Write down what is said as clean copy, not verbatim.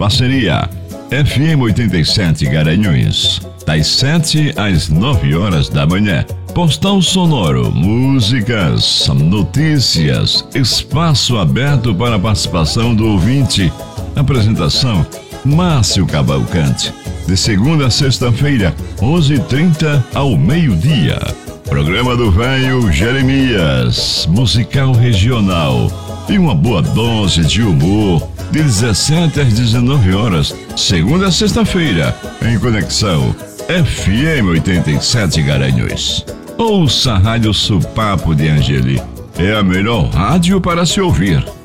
Parceria FM 87 Garanhuns, das 7 às 9 horas da manhã. Postal sonoro, músicas, notícias, espaço aberto para a participação do ouvinte. Apresentação: Márcio Cavalcante. De segunda a sexta-feira, 11h30 ao meio-dia. Programa do Velho Jeremias, musical regional. E uma boa dose de humor, de 17 às 19 horas, segunda a sexta-feira, em conexão FM 87 Garanhuns. Ouça a Rádio Supapo de Angeli. É a melhor rádio para se ouvir.